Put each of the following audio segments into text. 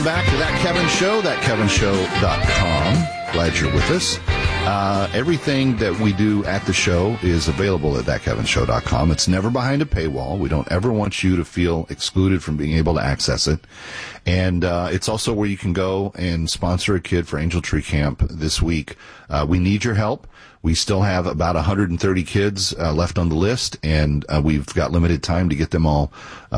Welcome back to That Kevin Show, thatkevinshow.com. Glad you're with us. Everything that we do at the show is available at thatkevinshow.com. It's never behind a paywall. We don't ever want you to feel excluded from being able to access it. And it's also where you can go and sponsor a kid for Angel Tree Camp this week. We need your help. We still have about 130 kids left on the list, and we've got limited time to get them all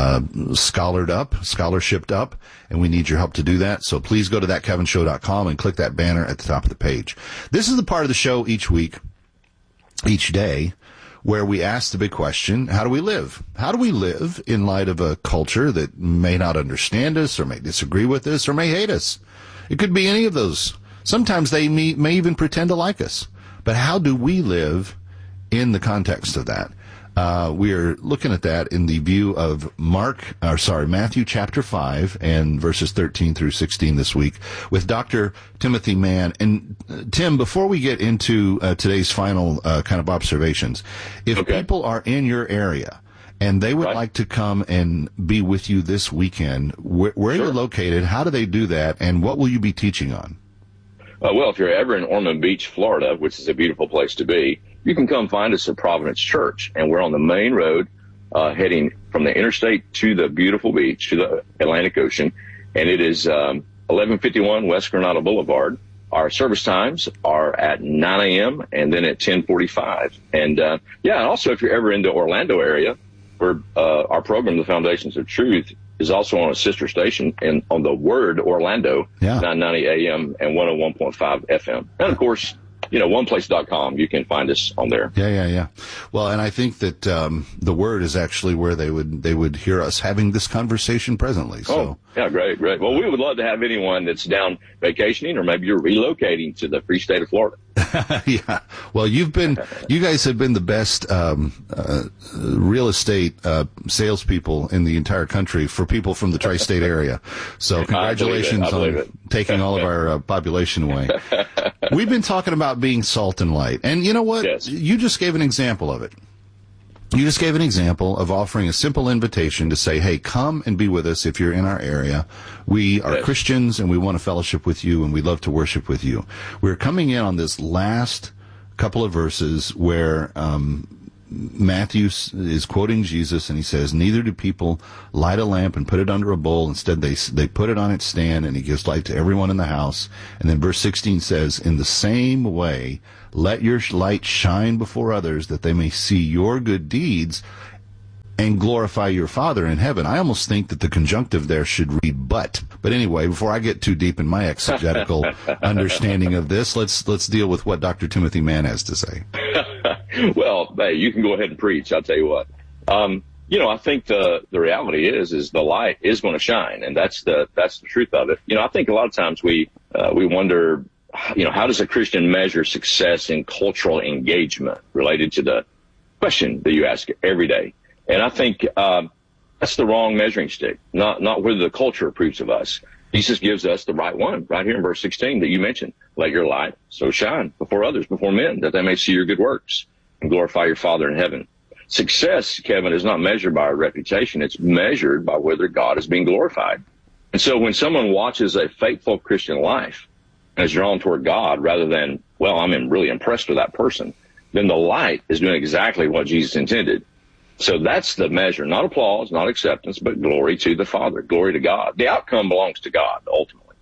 scholarshiped up, and we need your help to do that. So please go to thatkevinshow.com and click that banner at the top of the page. This is the part of the show each week, each day, where we ask the big question, how do we live? How do we live in light of a culture that may not understand us or may disagree with us or may hate us? It could be any of those. Sometimes they may even pretend to like us. But how do we live in the context of that? We are looking at that in the view of Matthew chapter 5 and verses 13 through 16 this week with Dr. Timothy Mann. And Tim, before we get into today's final kind of observations, if people are in your area and they would like to come and be with you this weekend, where you're located, how do they do that, and what will you be teaching on? Well, if you're ever in Ormond Beach, Florida, which is a beautiful place to be, you can come find us at Providence Church. And we're on the main road heading from the interstate to the beautiful beach, to the Atlantic Ocean. And it is 1151 West Granada Boulevard. Our service times are at 9 a.m. and then at 10:45. And, and also if you're ever in the Orlando area, where our program, The Foundations of Truth, is also on a sister station on the Word Orlando, 990 AM and 101.5 FM. And of course, oneplace.com, you can find us on there. Yeah. Well, and I think that the Word is actually where they would hear us having this conversation presently. So. Oh, yeah, great. Well, we would love to have anyone that's down vacationing, or maybe you're relocating to the free state of Florida. Yeah. Well, you guys have been the best real estate salespeople in the entire country for people from the tri-state area. So congratulations on taking all of our population away. We've been talking about being salt and light. And you know what? Yes. You just gave an example of it. You just gave an example of offering a simple invitation to say, hey, come and be with us if you're in our area. We are Christians and we want to fellowship with you and we love to worship with you. We're coming in on this last couple of verses where Matthew is quoting Jesus, and he says, neither do people light a lamp and put it under a bowl. Instead, they put it on its stand, and he gives light to everyone in the house. And then verse 16 says, in the same way, let your light shine before others, that they may see your good deeds and glorify your Father in heaven. I almost think that the conjunctive there should read but. But anyway, before I get too deep in my exegetical understanding of this, let's deal with what Dr. Timothy Mann has to say. Well, hey, you can go ahead and preach. I'll tell you what. I think the reality is the light is going to shine, and that's the truth of it. I think a lot of times we wonder, how does a Christian measure success in cultural engagement related to the question that you ask every day? And I think that's the wrong measuring stick, not whether the culture approves of us. Jesus gives us the right one right here in verse 16 that you mentioned. Let your light so shine before others, before men, that they may see your good works and glorify your Father in heaven. Success, Kevin, is not measured by our reputation. It's measured by whether God is being glorified. And so when someone watches a faithful Christian life and is drawn toward God rather than, well, I'm really impressed with that person, then the light is doing exactly what Jesus intended. So that's the measure, not applause, not acceptance, but glory to the Father, glory to God. The outcome belongs to God, ultimately.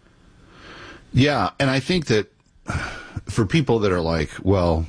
Yeah, and I think that for people that are like, well,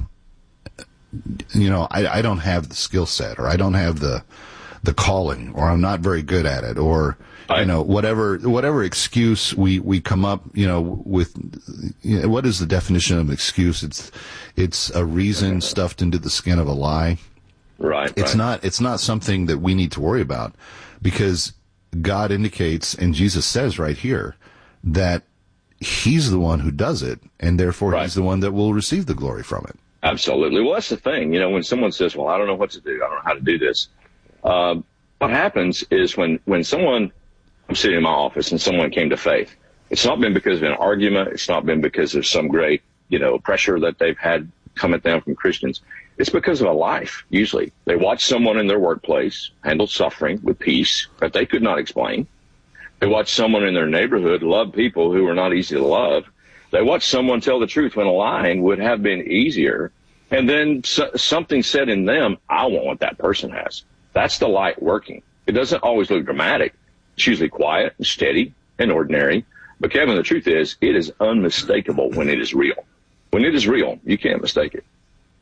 I don't have the skill set, or I don't have the calling, or I'm not very good at it, or whatever excuse we come up with. What is the definition of an excuse? It's a reason stuffed into the skin of a lie. Right. It's not something that we need to worry about, because God indicates, and Jesus says right here, that he's the one who does it, and therefore he's the one that will receive the glory from it. Absolutely. Well, that's the thing. When someone says, well, I don't know what to do, I don't know how to do this. What happens is when I'm sitting in my office and someone came to faith, it's not been because of an argument. It's not been because of some great, pressure that they've had come at them from Christians. It's because of a life, usually. They watch someone in their workplace handle suffering with peace that they could not explain. They watch someone in their neighborhood love people who are not easy to love. They watch someone tell the truth when lying would have been easier. And then something said in them, I want what that person has. That's the light working. It doesn't always look dramatic. It's usually quiet and steady and ordinary. But Kevin, the truth is, it is unmistakable when it is real. When it is real, you can't mistake it.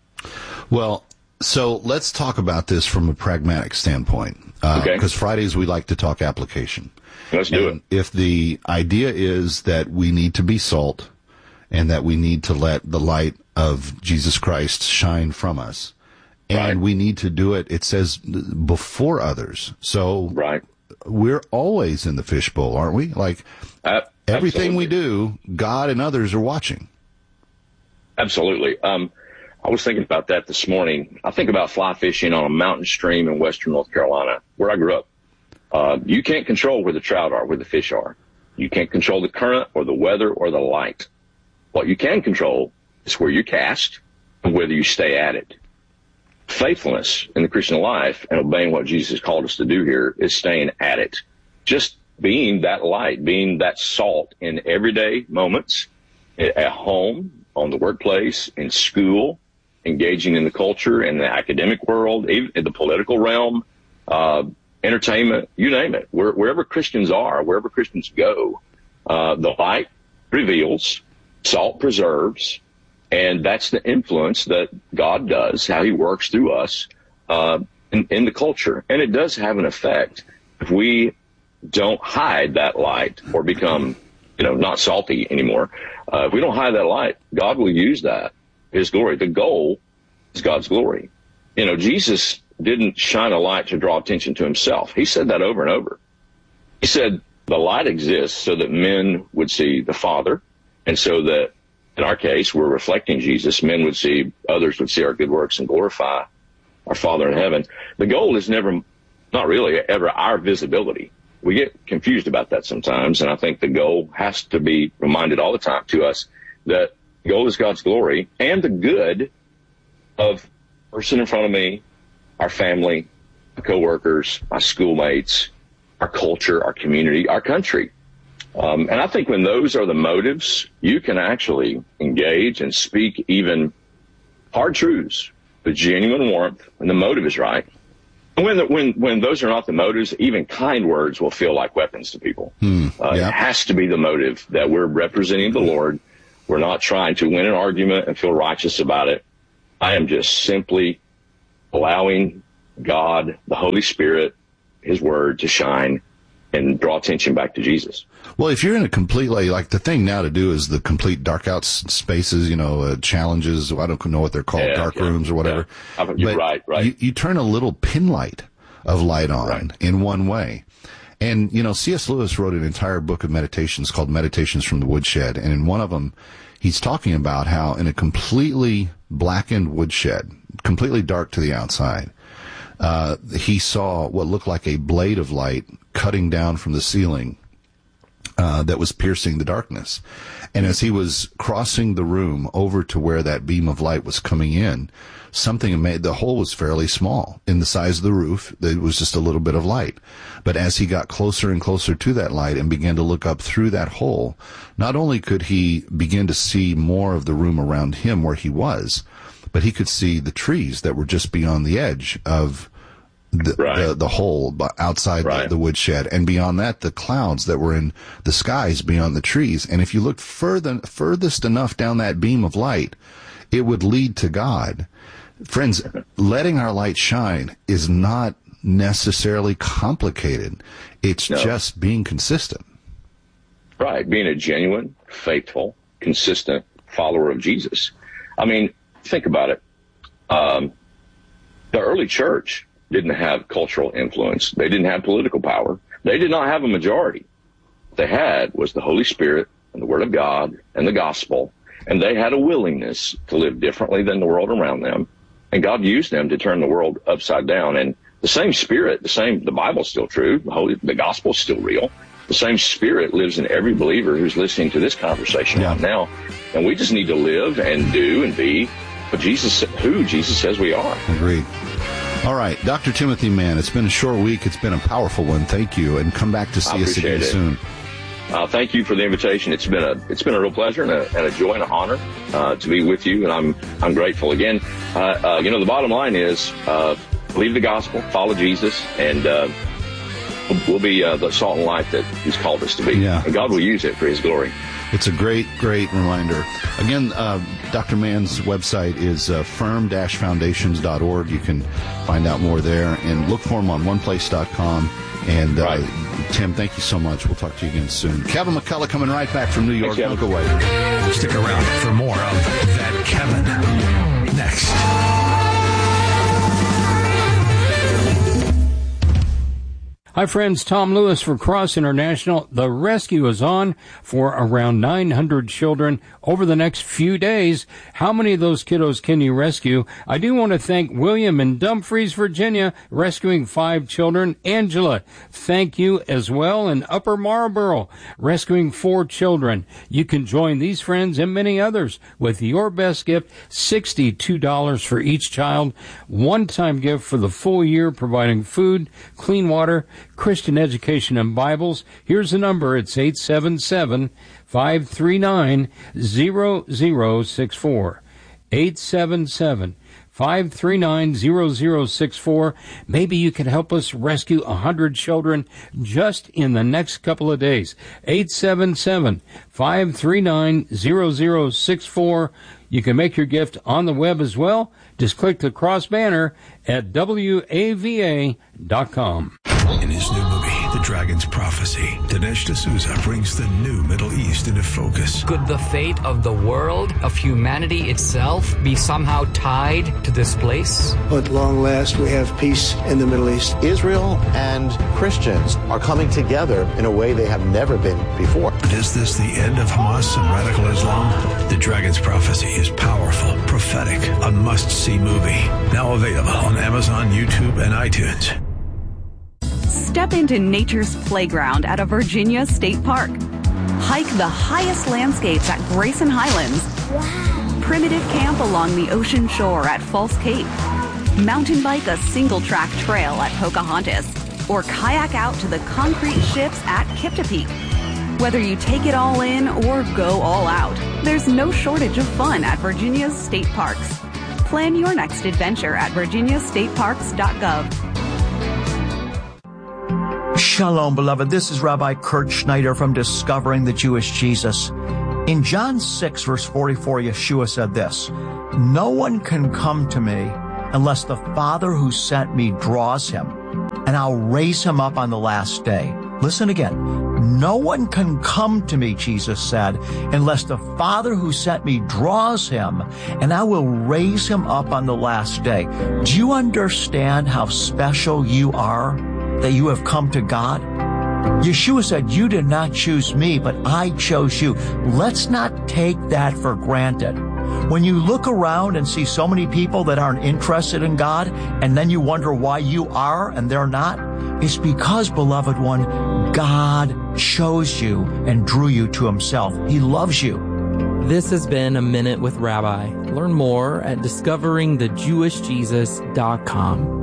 Well, so let's talk about this from a pragmatic standpoint. Okay. Because Fridays we like to talk application. Let's do it. If the idea is that we need to be salt and that we need to let the light of Jesus Christ shine from us, and we need to do it, it says, before others. So we're always in the fishbowl, aren't we? Like everything we do, God and others are watching. Absolutely. I was thinking about that this morning. I think about fly fishing on a mountain stream in western North Carolina, where I grew up. You can't control where the trout are, where the fish are. You can't control the current or the weather or the light. What you can control is where you cast and whether you stay at it. Faithfulness in the Christian life and obeying what Jesus called us to do here is staying at it. Just being that light, being that salt in everyday moments, at home, on the workplace, in school, engaging in the culture, in the academic world, even in the political realm, entertainment, you name it. Wherever Christians are, wherever Christians go, the light reveals, salt preserves, and that's the influence that God does, how he works through us in the culture. And it does have an effect. If we don't hide that light or become, not salty anymore, if we don't hide that light, God will use that, his glory. The goal is God's glory. Jesus didn't shine a light to draw attention to himself. He said that over and over. He said the light exists so that men would see the Father, and so that, in our case, we're reflecting Jesus. Men would see, others would see our good works and glorify our Father in heaven. The goal is never, not really, ever our visibility. We get confused about that sometimes, and I think the goal has to be reminded all the time to us that the goal is God's glory and the good of the person in front of me, our family, our coworkers, my schoolmates, our culture, our community, our country. And I think when those are the motives, you can actually engage and speak even hard truths with genuine warmth when the motive is right. And when those are not the motives, even kind words will feel like weapons to people. It has to be the motive that we're representing the Lord. We're not trying to win an argument and feel righteous about it. I am just simply allowing God, the Holy Spirit, his word to shine and draw attention back to Jesus. Well, if you're in a completely, like the thing now to do is the complete dark out spaces, challenges. I don't know what they're called, dark rooms or whatever. Yeah. You're right. You turn a little pin light of light on in one way. And, C.S. Lewis wrote an entire book of meditations called Meditations from the Woodshed. And in one of them, he's talking about how in a completely blackened woodshed, completely dark to the outside, he saw what looked like a blade of light cutting down from the ceiling that was piercing the darkness. And as he was crossing the room over to where that beam of light was coming in, the hole was fairly small in the size of the roof. It was just a little bit of light. But as he got closer and closer to that light and began to look up through that hole, not only could he begin to see more of the room around him where he was, but he could see the trees that were just beyond the edge of the hole outside the woodshed, and beyond that, the clouds that were in the skies beyond the trees. And if you looked furthest enough down that beam of light, it would lead to God. Friends, letting our light shine is not necessarily complicated. It's just being consistent. Right. Being a genuine, faithful, consistent follower of Jesus. I mean, think about it. The early church didn't have cultural influence. They didn't have political power. They did not have a majority. What they had was the Holy Spirit and the Word of God and the gospel, and they had a willingness to live differently than the world around them, and God used them to turn the world upside down. And the same Spirit, the Bible's still true, the gospel's still real. The same Spirit lives in every believer who's listening to this conversation right now, and we just need to live and do and be who Jesus says we are. Agreed. All right, Dr. Timothy Mann, it's been a short week. It's been a powerful one. Thank you, and come back to see us again soon. Thank you for the invitation. It's been a real pleasure and a joy and an honor to be with you, and I'm grateful again. The bottom line is believe the gospel, follow Jesus, and we'll be the salt and light that He's called us to be. Yeah. And God will use it for His glory. It's a great, great reminder. Again, Dr. Mann's website is firm-foundations.org. You can find out more there, and look for him on oneplace.com. And Tim, thank you so much. We'll talk to you again soon. Kevin McCullough coming right back from New York. Don't go away. Stick around for more of That Kevin next. Hi, friends. Tom Lewis for Cross International. The rescue is on for around 900 children over the next few days. How many of those kiddos can you rescue? I do want to thank William in Dumfries, Virginia, rescuing 5 children. Angela, thank you as well. In Upper Marlboro, rescuing 4 children. You can join these friends and many others with your best gift, $62 for each child. One-time gift for the full year, providing food, clean water, Christian education, and Bibles. Here's the number. It's 877-539-0064. 877-539-0064. Maybe you can help us rescue 100 children just in the next couple of days. 877-539-0064. You can make your gift on the web as well. Just click the cross banner at WAVA.com. In his new movie, The Dragon's Prophecy, Dinesh D'Souza brings the new Middle East into focus. Could the fate of the world, of humanity itself, be somehow tied to this place? At long last, we have peace in the Middle East. Israel and Christians are coming together in a way they have never been before. But is this the end of Hamas and radical Islam? The Dragon's Prophecy is powerful, prophetic, a must-see movie. Now available on Amazon, YouTube, and iTunes. Step into nature's playground at a Virginia state park. Hike the highest landscapes at Grayson Highlands. Wow. Primitive camp along the ocean shore at False Cape. Mountain bike a single-track trail at Pocahontas. Or kayak out to the concrete ships at Kiptopeke. Whether you take it all in or go all out, there's no shortage of fun at Virginia's state parks. Plan your next adventure at virginiastateparks.gov. Shalom, beloved. This is Rabbi Kurt Schneider from Discovering the Jewish Jesus. In John 6, verse 44, Yeshua said this, "No one can come to me unless the Father who sent me draws him, and I'll raise him up on the last day." Listen again. No one can come to me, Jesus said, unless the Father who sent me draws him, and I will raise him up on the last day. Do you understand how special you are, that you have come to God? Yeshua said, "You did not choose me, but I chose you." Let's not take that for granted. When you look around and see so many people that aren't interested in God, and then you wonder why you are and they're not, it's because, beloved one, God chose you and drew you to himself. He loves you. This has been A Minute with Rabbi. Learn more at discoveringthejewishjesus.com.